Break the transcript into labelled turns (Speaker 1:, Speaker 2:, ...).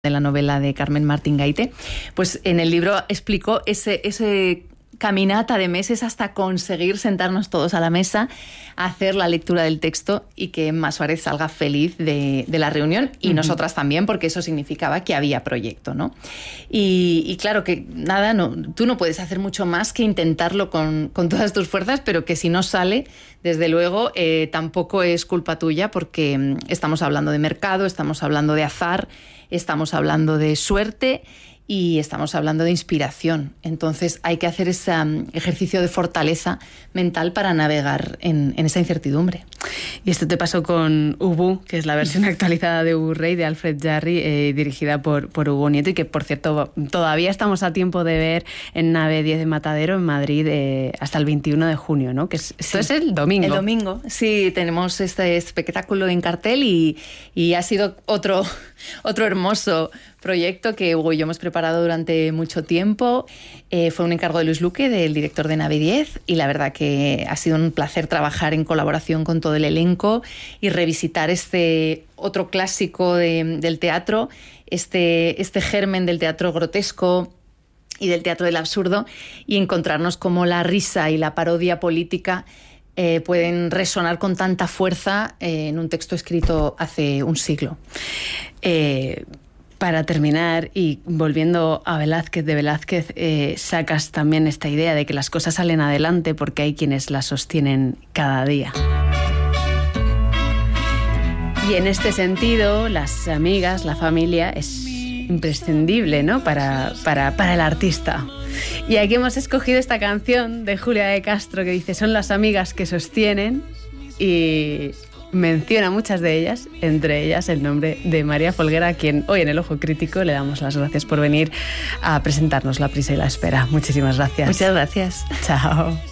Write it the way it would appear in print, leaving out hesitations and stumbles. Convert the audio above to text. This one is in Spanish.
Speaker 1: de la novela de Carmen Martín Gaite, pues en el libro explico ese caminata de meses hasta conseguir sentarnos todos a la mesa, hacer la lectura del texto y que Emma Suárez salga feliz de la reunión y nosotras también, porque eso significaba que había proyecto, ¿no? Y claro que nada, tú no puedes hacer mucho más que intentarlo con todas tus fuerzas, pero que si no sale, desde luego, tampoco es culpa tuya, porque estamos hablando de mercado, estamos hablando de azar, estamos hablando de suerte y estamos hablando de inspiración. Entonces hay que hacer ese ejercicio de fortaleza mental para navegar en esa incertidumbre.
Speaker 2: Y esto te pasó con Ubu, que es la versión actualizada de Ubu Rey, de Alfred Jarry, dirigida por Hugo Nieto, y que, por cierto, todavía estamos a tiempo de ver en Nave 10 de Matadero, en Madrid, hasta el 21 de junio, ¿no? Esto es el domingo.
Speaker 1: El domingo, sí, tenemos este espectáculo en cartel y ha sido otro hermoso proyecto que Hugo y yo hemos preparado durante mucho tiempo. Fue un encargo de Luis Luque, del director de Nave 10, y la verdad que ha sido un placer trabajar en colaboración con todo el elenco y revisitar este otro clásico del teatro, este germen del teatro grotesco y del teatro del absurdo, y encontrarnos cómo la risa y la parodia política pueden resonar con tanta fuerza en un texto escrito hace un siglo.
Speaker 2: Para terminar, y volviendo a Velázquez, de Velázquez sacas también esta idea de que las cosas salen adelante porque hay quienes las sostienen cada día. Y en este sentido, las amigas, la familia es imprescindible, ¿no? para el artista. Y aquí hemos escogido esta canción de Julia de Castro que dice: son las amigas que sostienen, y menciona muchas de ellas, entre ellas el nombre de María Folguera, a quien hoy en El Ojo Crítico le damos las gracias por venir a presentarnos La prisa y la espera. Muchísimas gracias.
Speaker 1: Muchas gracias.
Speaker 2: Chao.